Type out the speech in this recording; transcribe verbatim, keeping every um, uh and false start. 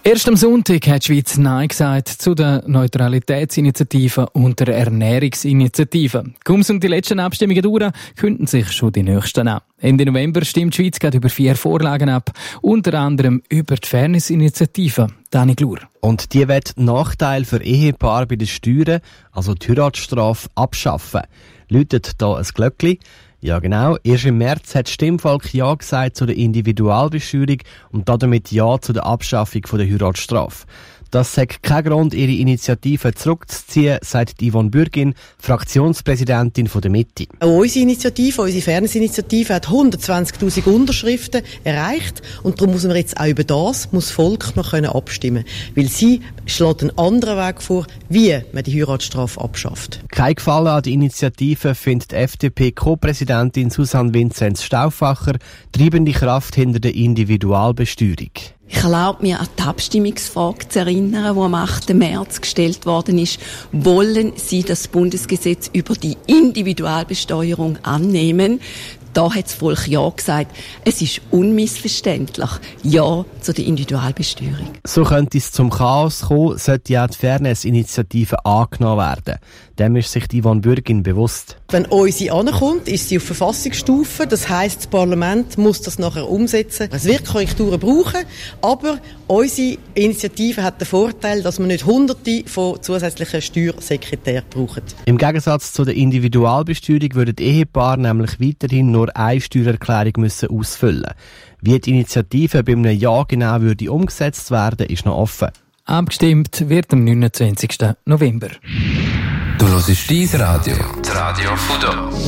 Erst am Sonntag hat die Schweiz Nein gesagt zu der Neutralitätsinitiative und der Ernährungsinitiative. Kaum sind die letzten Abstimmungen durch, künden sich schon die nächsten an. Ende November stimmt die Schweiz gerade über vier Vorlagen ab, unter anderem über die Fairness-Initiative. Dani Glur. Und die will Nachteil für Ehepaare bei den Steuern, also die Heiratsstrafe, abschaffen. Läutet da ein Glöckli? Ja genau, erst im März hat das Stimmvolk Ja gesagt zu der Individualbesteuerung und damit Ja zu der Abschaffung der Heiratsstrafe. Das sagt kein Grund, ihre Initiative zurückzuziehen, sagt Yvonne Bürgin, Fraktionspräsidentin der Mitte. Auch unsere Initiative, unsere Fairness-Initiative hat hundertzwanzigtausend Unterschriften erreicht und darum muss man jetzt auch über das, muss das Volk noch können abstimmen, weil sie schlägt einen anderen Weg vor, wie man die Heiratsstrafe abschafft. Kein Gefallen an die Initiative findet die F D P-Co-Präsidentin Susanne Vinzenz-Stauffacher, treibende Kraft hinter der Individualbesteuerung. Ich erlaube mir, an die Abstimmungsfrage zu erinnern, die am achten März gestellt worden ist. Wollen Sie das Bundesgesetz über die Individualbesteuerung annehmen? Da hat das Volk Ja gesagt. Es ist unmissverständlich. Ja zu der Individualbesteuerung. So könnte es zum Chaos kommen, sollte ja die Fairness-Initiative angenommen werden. Dem ist sich Yvonne Bürgin bewusst. Wenn unsere ankommt, ist sie auf Verfassungsstufe. Das heisst, das Parlament muss das nachher umsetzen. Es wird Korrekturen brauchen, aber unsere Initiative hat den Vorteil, dass wir nicht Hunderte von zusätzlichen Steuersekretären brauchen. Im Gegensatz zu der Individualbesteuerung würden die Ehepaare nämlich weiterhin nur eine Steuererklärung müssen ausfüllen. Wie die Initiative bei einem Ja genau würde umgesetzt werden, ist noch offen. Abgestimmt wird am neunundzwanzigsten November. Du hörst dein Radio, das Radio von da.